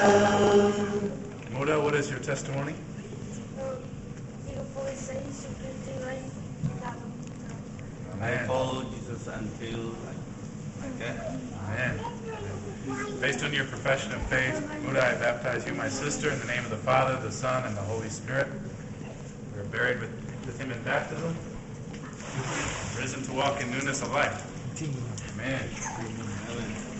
Muda, what is your testimony? I followed Jesus until like that. Amen. Based on your profession of faith, Muda, I baptize you, my sister, in the name of the Father, the Son, and the Holy Spirit. We are buried with him in baptism, risen to walk in newness of life. Amen.